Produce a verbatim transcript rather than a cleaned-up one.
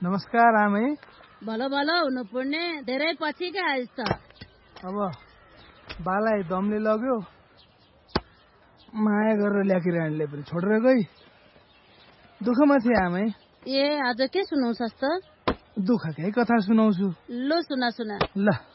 नमस्कार आमै। भलो भलो हुनु पर्ने, धेरै पछि के आइस त। अब बालाई दमले लग्यो, माया गरेर ल्याकी रानीले पनि छोडेर गई। दुःखमा थिए आमै। ए आज के सुनाउँछस् त? दुःखकै कथा सुनाउँछु। लो सुना सुना। ल